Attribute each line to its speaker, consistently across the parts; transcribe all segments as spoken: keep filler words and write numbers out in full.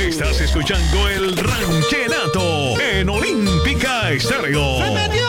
Speaker 1: Estás escuchando el Ranchenato en Olímpica Estéreo.
Speaker 2: ¡Se metió!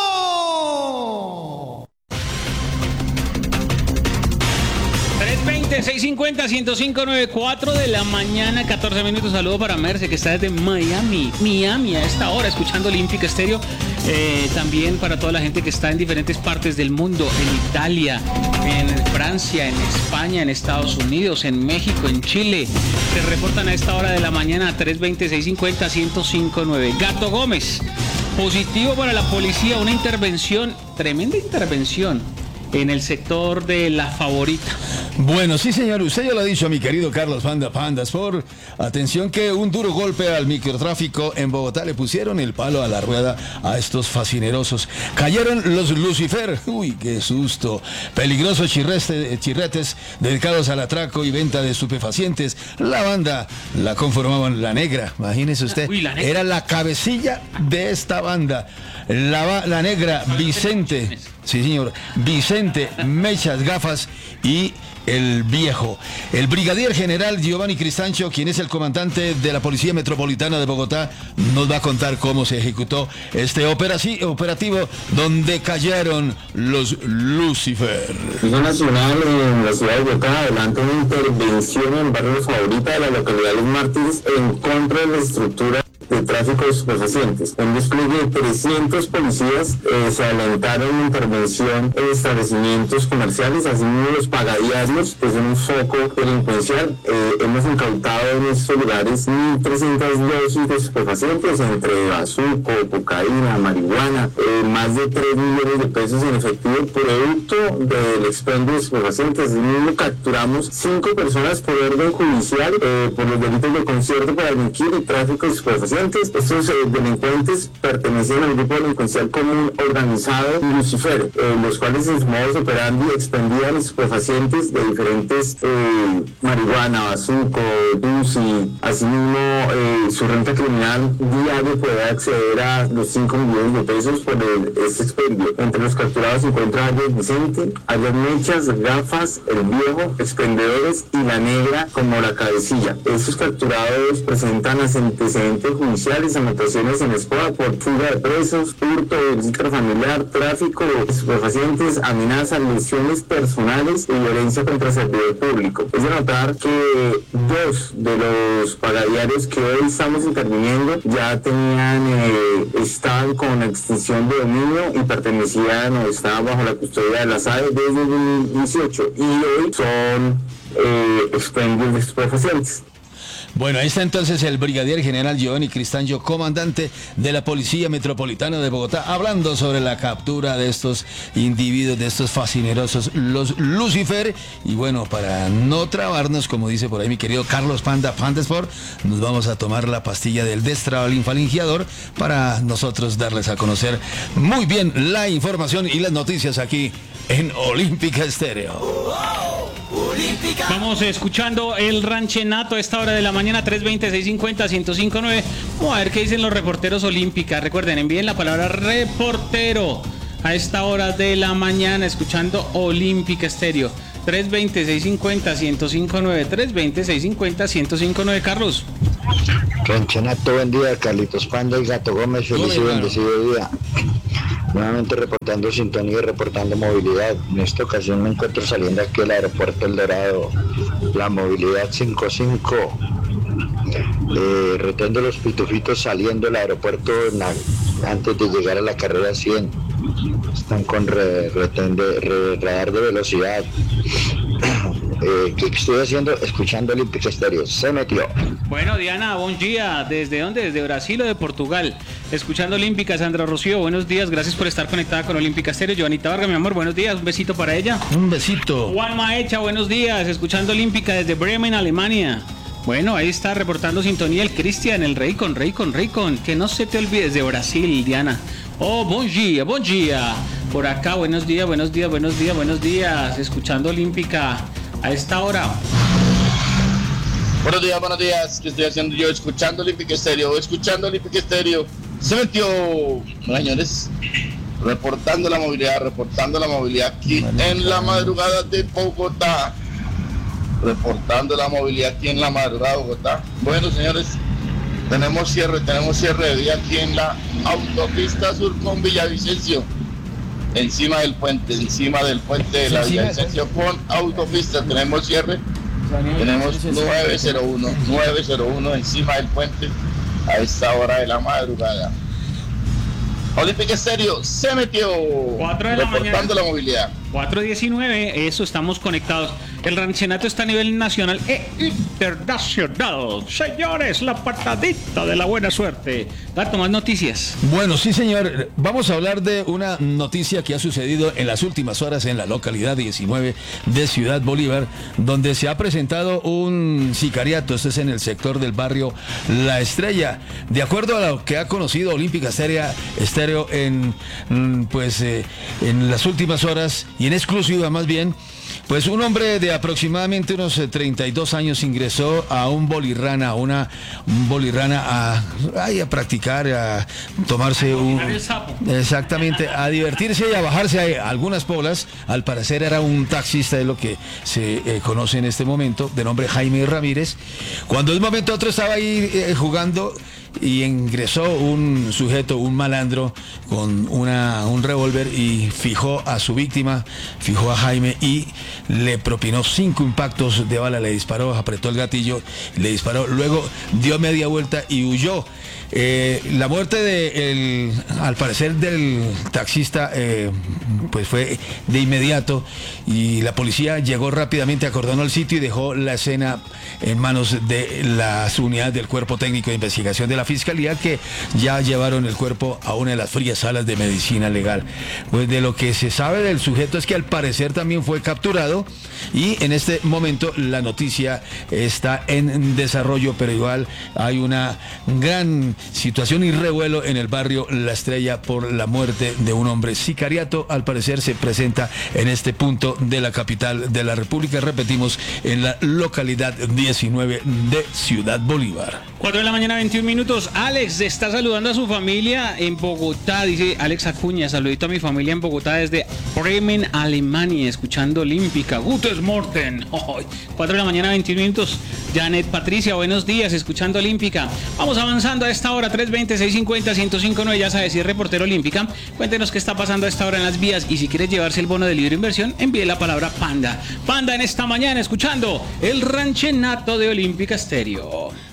Speaker 3: tres veinte, seiscientos cincuenta, ciento cinco punto noventa y cuatro de la mañana, catorce minutos. Saludo para Merce, que está desde Miami, Miami a esta hora, escuchando Olímpica Estéreo. Eh, también para toda la gente que está en diferentes partes del mundo, en Italia, en Francia, en España, en Estados Unidos, en México, en Chile. Se reportan a esta hora de la mañana, tres veinte, seiscientos cincuenta, ciento cinco punto nueve. Gato Gómez, positivo para la policía, una intervención, tremenda intervención en el sector de La Favorita.
Speaker 4: Bueno, sí señor, usted ya lo ha dicho, mi querido Carlos Panda Pandas, por atención que un duro golpe al microtráfico en Bogotá le pusieron el palo a la rueda a estos fascinerosos. Cayeron los Lucifer, uy, qué susto, peligrosos chirreste, chirretes dedicados al atraco y venta de estupefacientes. La banda la conformaban La Negra, imagínese usted,
Speaker 3: Uy, La Negra.
Speaker 4: Era la cabecilla de esta banda, la, la Negra, Vicente, sí señor, Vicente, Mechas, Gafas y el Viejo. El brigadier general Giovanni Cristancho, quien es el comandante de la Policía Metropolitana de Bogotá, nos va a contar cómo se ejecutó este operativo donde cayeron los Lucifer.
Speaker 5: Policía Nacional en la ciudad de Bogotá adelanta una intervención en el barrio Favorita de la localidad de Los Mártires en contra de la estructura de tráfico de estupefacientes. En despliegue de trescientos policías eh, se adelantaron una intervención en establecimientos comerciales, así mismo los pagadiarios, que son un foco delincuencial. Eh, hemos incautado en estos lugares mil trescientas dosis de estupefacientes, entre bazuco, cocaína, marihuana, eh, más de tres millones de pesos en efectivo producto del expendio de estupefacientes. Así mismo capturamos cinco personas por orden judicial eh, por los delitos de concierto para delinquir y tráfico de estupefacientes. Estos eh, delincuentes pertenecían al grupo delincuencial común organizado Lucifer, eh, los cuales en su modo operandi expendían estupefacientes de diferentes eh, marihuana, bazuco, dulce. Asimismo, eh, su renta criminal diario puede acceder a los cinco millones de pesos por el, este expendio. Entre los capturados se encuentra alias Vicente, alias Mechas, Gafas, el Viejo, expendedores y La Negra como la cabecilla. Estos capturados presentan antecedentes judiciales, anotaciones en escoba por fuga de presos, hurto de intrafamiliar, tráfico de estupefacientes, amenazas, lesiones personales y violencia contra el servidor público. Es de notar que dos de los pagadiarios que hoy estamos interviniendo ya tenían, eh, estaban con extinción de dominio y pertenecían o estaban bajo la custodia de la S A E desde el dos mil dieciocho y hoy son eh, expendios de estupefacientes.
Speaker 4: Bueno, ahí está entonces el brigadier general Giovanni Cristancho, comandante de la Policía Metropolitana de Bogotá, hablando sobre la captura de estos individuos, de estos fascinerosos, los Lucifer. Y bueno, para no trabarnos, como dice por ahí mi querido Carlos Panda Pandesport, nos vamos a tomar la pastilla del destrabalinfalingiador para nosotros darles a conocer muy bien la información y las noticias aquí en Olímpica Estéreo.
Speaker 3: Vamos escuchando el Ranchenato a esta hora de la mañana, tres veinte, seiscientos cincuenta, ciento cinco punto nueve. Vamos a ver qué dicen los reporteros Olímpica. Recuerden, envíen la palabra reportero a esta hora de la mañana, escuchando Olímpica Estéreo. tres veinte, seiscientos cincuenta, ciento cinco punto nueve. tres veinte, seiscientos cincuenta, ciento cinco punto nueve. Carlos.
Speaker 6: Ranchenato, buen día. Carlitos Panda y Gato Gómez, feliz y bendecido día. Nuevamente reportando sintonía y reportando movilidad. En esta ocasión me encuentro saliendo aquí del aeropuerto El Dorado, la movilidad cincuenta y cinco, eh, retén de los Pitufitos saliendo del aeropuerto la, antes de llegar a la carrera cien. Están con re, retén de, re, radar de velocidad. Eh, ¿Qué estoy haciendo? Escuchando Olímpica Estéreo. Se metió.
Speaker 3: Bueno, Diana, buen día. ¿Desde dónde? ¿Desde Brasil o de Portugal? Escuchando Olímpica. Sandra Rocío, buenos días. Gracias por estar conectada con Olímpica Estéreo. Joanita Vargas, mi amor, buenos días. Un besito para ella.
Speaker 4: Un besito.
Speaker 3: Juan Maecha, buenos días. Escuchando Olímpica desde Bremen, Alemania. Bueno, ahí está reportando sintonía el Cristian, el Raycon, Raycon, Raycon. Que no se te olvides de Brasil, Diana. Oh, buen día, buen día. Por acá, buenos días, buenos días, buenos días, buenos días. Escuchando Olímpica a esta hora.
Speaker 7: Buenos días, buenos días. ¿Qué estoy haciendo yo? Escuchando Olímpica Estéreo, escuchando Olímpica Estéreo. Se metió, señores, reportando la movilidad, reportando la movilidad aquí en la madrugada de Bogotá. reportando la movilidad aquí en la madrugada de Bogotá. Bueno, señores, tenemos cierre, tenemos cierre de día aquí en la autopista sur con Villavicencio, encima del puente, encima del puente de la Villavicencio con autopista, tenemos cierre, tenemos nueve cero uno, nueve cero uno encima del puente a esta hora de la madrugada. Olímpica Estéreo se metió
Speaker 3: cuatro de la
Speaker 7: reportando
Speaker 3: mañana.
Speaker 7: la movilidad.
Speaker 3: cuatro diecinueve, eso, estamos conectados. El ranchenato está a nivel nacional e internacional. Señores, la patadita de la buena suerte. Gato, más noticias.
Speaker 4: Bueno, sí, señor. Vamos a hablar de una noticia que ha sucedido en las últimas horas en la localidad diecinueve de Ciudad Bolívar, donde se ha presentado un sicariato. Este es en el sector del barrio La Estrella. De acuerdo a lo que ha conocido Olímpica Estéreo, Estéreo en, pues, eh, en las últimas horas, y en exclusiva más bien, pues un hombre de aproximadamente unos eh, treinta y dos años ingresó a un bolirrana, a una un bolirrana a, ay, a practicar, a tomarse un...
Speaker 3: el sapo.
Speaker 4: Exactamente, a divertirse y a bajarse a algunas polas. Al parecer era un taxista, es lo que se eh, conoce en este momento, de nombre Jaime Ramírez. Cuando de un momento a otro estaba ahí eh, jugando, y ingresó un sujeto, un malandro, con una, un revólver y fijó a su víctima, fijó a Jaime y le propinó cinco impactos de bala, le disparó, apretó el gatillo, le disparó, luego dio media vuelta y huyó. Eh, la muerte de el, al parecer del taxista eh, pues fue de inmediato, y la policía llegó rápidamente, acordonó el sitio y dejó la escena en manos de las unidades del Cuerpo Técnico de Investigación de la Fiscalía, que ya llevaron el cuerpo a una de las frías salas de medicina legal. Pues de lo que se sabe del sujeto es que al parecer también fue capturado, y en este momento la noticia está en desarrollo, pero igual hay una gran situación y revuelo en el barrio La Estrella por la muerte de un hombre. Sicariato al parecer se presenta en este punto de la capital de la República, repetimos, en la localidad diecinueve de Ciudad Bolívar.
Speaker 3: cuatro de la mañana, veintiún minutos. Alex está saludando a su familia en Bogotá. Dice Alex Acuña, saludito a mi familia en Bogotá desde Bremen, Alemania, escuchando Olímpica. Gutes Morten. Oh, cuatro de la mañana, veintiún minutos. Janet Patricia, buenos días, escuchando Olímpica. Vamos avanzando a esta hora, tres veinte, seiscientos cincuenta, ciento cinco punto nueve, ya sabes, si es reportero Olímpica. Cuéntenos qué está pasando a esta hora en las vías, y si quieres llevarse el bono de libre inversión, envíe la palabra Panda. Panda en esta mañana, escuchando el ranchenato de Olímpica Estéreo.